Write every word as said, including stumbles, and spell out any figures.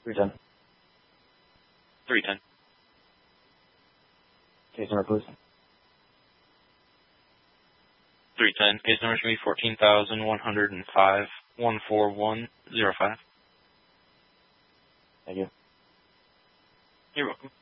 three ten. three ten. Case number, please. three ten. Case number should be fourteen thousand one hundred five, one four one zero five. Thank you. You're welcome.